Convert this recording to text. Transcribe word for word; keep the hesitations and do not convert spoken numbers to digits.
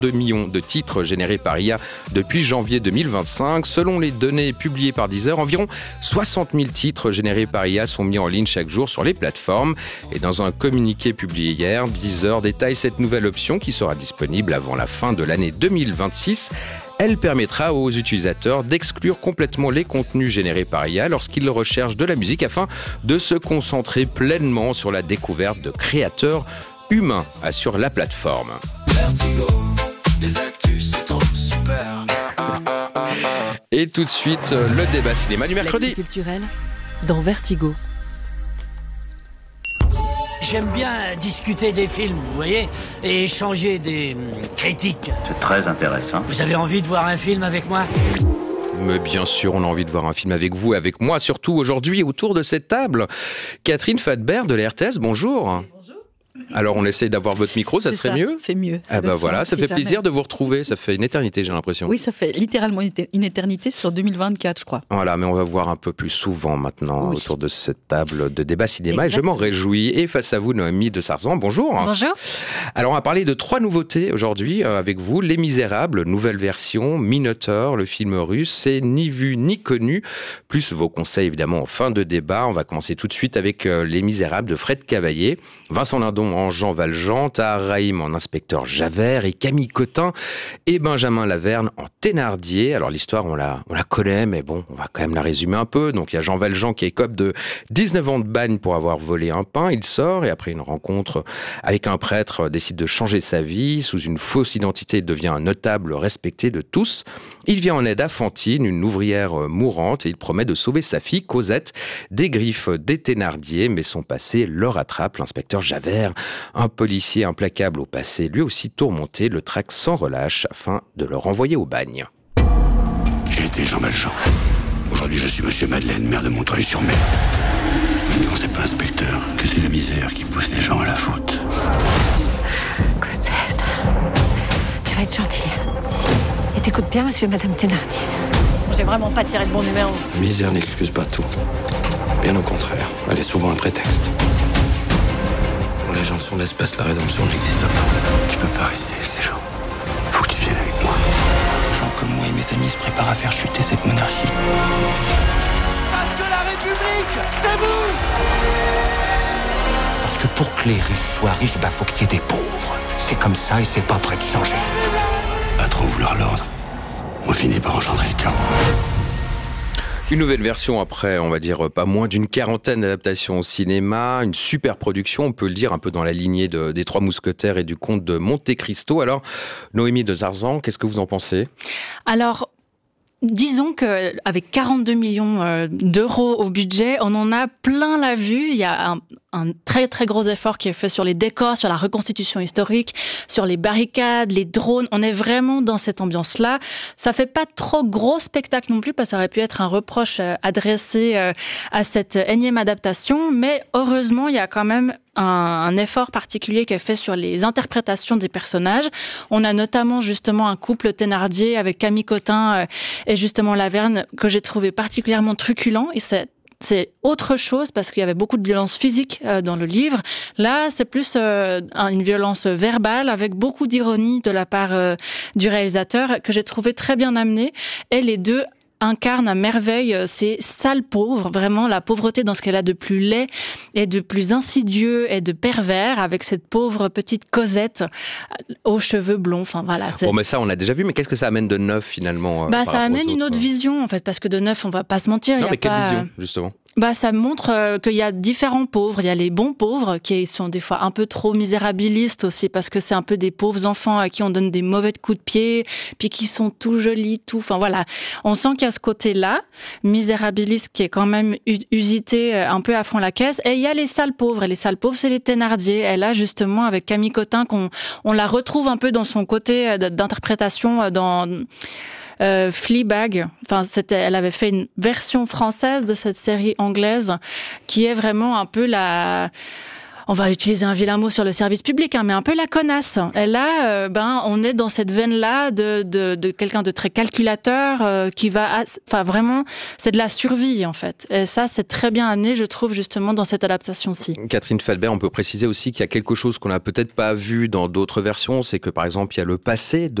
deux millions de titres générés par I A depuis janvier deux mille vingt-cinq. Selon les données publiées par Deezer, environ soixante mille titres générés par I A sont mis en ligne chaque jour sur les plateformes. Et dans un communiqué publié hier, Deezer détaille cette nouvelle option qui sera disponible avant la fin de l'année deux mille vingt-six. Elle permettra aux utilisateurs d'exclure complètement les contenus générés par I A lorsqu'ils recherchent de la musique afin de se concentrer pleinement sur la découverte de créateurs humains, assure la plateforme. Vertigo. Les actus, c'est trop super. Et tout de suite, le débat cinéma du mercredi. L'actu culturelle dans Vertigo. J'aime bien discuter des films, vous voyez, et échanger des critiques. C'est très intéressant. Vous avez envie de voir un film avec moi ? Mais bien sûr, on a envie de voir un film avec vous, avec moi, surtout aujourd'hui, autour de cette table. Catherine Fadbert de la R T S, bonjour. Bonjour. Alors, on essaye d'avoir votre micro, ça c'est serait ça, mieux ? C'est mieux. Ah bah voilà, ça fait jamais. plaisir de vous retrouver. Ça fait une éternité, j'ai l'impression. Oui, ça fait littéralement une éternité, c'est en deux mille vingt-quatre, je crois. Voilà, mais on va voir un peu plus souvent maintenant oui. autour de cette table de débat cinéma. Exactement. Et je m'en réjouis. Et face à vous, Noémie de Sarzan, bonjour. Bonjour. Alors, on va parler de trois nouveautés aujourd'hui euh, avec vous. Les Misérables, nouvelle version, Minotaur, le film russe, c'est ni vu ni connu. Plus vos conseils, évidemment, en fin de débat. On va commencer tout de suite avec euh, Les Misérables de Fred Cavaillé. Vincent Lindon en Jean Valjean, Tahar Rahim en inspecteur Javert et Camille Cotin et Benjamin Laverne en Thénardier. Alors l'histoire, on la, on la connaît, mais bon, on va quand même la résumer un peu. Donc il y a Jean Valjean qui écope de dix-neuf ans de bagne pour avoir volé un pain. Il sort et après une rencontre avec un prêtre, décide de changer sa vie. Sous une fausse identité, il devient un notable respecté de tous. Il vient en aide à Fantine, une ouvrière mourante, et il promet de sauver sa fille, Cosette, des griffes des Thénardier. Mais son passé le rattrape. L'inspecteur Javert, un policier implacable au passé, lui aussi tourmenté, le traque sans relâche afin de le renvoyer au bagne. J'ai été Jean Valjean. Aujourd'hui, je suis Monsieur Madeleine, maire de Montreuil-sur-Mer. Mais non, c'est pas inspecteur, que c'est la misère qui pousse les gens à la faute. Cosette, tu vas être gentille. Et t'écoutes bien, Monsieur et Madame Thénardier. J'ai vraiment pas tiré le bon numéro. La misère n'excuse pas tout. Bien au contraire, elle est souvent un prétexte. Pour les gens de son espèce, la rédemption n'existe pas. Tu peux pas rester, ces gens. Faut que tu viennes avec moi. Des gens comme moi et mes amis se préparent à faire chuter cette monarchie. Parce que la République, c'est vous! Parce que pour que les riches soient riches, bah faut qu'il y ait des pauvres. C'est comme ça et c'est pas prêt de changer. À trop vouloir l'ordre, on finit par engendrer le chaos. Une nouvelle version après, on va dire, pas moins d'une quarantaine d'adaptations au cinéma, une super production, on peut le dire, un peu dans la lignée de, des Trois Mousquetaires et du Comte de Monte Cristo. Alors, Noémie de Sarzan, qu'est-ce que vous en pensez ? Alors, disons qu'avec quarante-deux millions d'euros au budget, on en a plein la vue. Il y a un, un très très gros effort qui est fait sur les décors, sur la reconstitution historique, sur les barricades, les drones. On est vraiment dans cette ambiance-là. Ça fait pas trop gros spectacle non plus, parce que ça aurait pu être un reproche adressé à cette énième adaptation. Mais heureusement, il y a quand même un, un effort particulier qui est fait sur les interprétations des personnages. On a notamment justement un couple Thénardier avec Camille Cotin et justement Laverne que j'ai trouvé particulièrement truculent. Et c'est C'est autre chose parce qu'il y avait beaucoup de violence physique euh, dans le livre. Là, c'est plus euh, une violence verbale avec beaucoup d'ironie de la part euh, du réalisateur que j'ai trouvé très bien amenée. Et les deux incarne à merveille ces sales pauvres, vraiment la pauvreté dans ce qu'elle a de plus laid et de plus insidieux et de pervers, avec cette pauvre petite Cosette aux cheveux blonds. Enfin voilà. C'est... Bon, mais ça, on a déjà vu. Mais qu'est-ce que ça amène de neuf finalement ? Bah, ça amène une autre vision en fait, parce que de neuf, on va pas se mentir. Non, y a mais quelle pas... vision justement ? Bah, ça montre euh, qu'il y a différents pauvres. Il y a les bons pauvres qui sont des fois un peu trop misérabilistes aussi, parce que c'est un peu des pauvres enfants à qui on donne des mauvais coups de pied, puis qui sont tout jolis, tout. Enfin voilà, on sent qu'il y a ce côté-là, misérabiliste, qui est quand même usité un peu à fond la caisse. Et il y a les sales pauvres. Et les sales pauvres, c'est les Thénardier. Et là, justement, avec Camille Cotin, qu'on on la retrouve un peu dans son côté d'interprétation dans Euh, Fleabag, enfin, c'était, elle avait fait une version française de cette série anglaise qui est vraiment un peu la... on va utiliser un vilain mot sur le service public, hein, mais un peu la connasse. Et là, euh, ben, on est dans cette veine-là de, de, de quelqu'un de très calculateur euh, qui va, enfin vraiment, c'est de la survie en fait. Et ça, c'est très bien amené, je trouve, justement dans cette adaptation-ci. Catherine Falbert, on peut préciser aussi qu'il y a quelque chose qu'on n'a peut-être pas vu dans d'autres versions, c'est que par exemple, il y a le passé de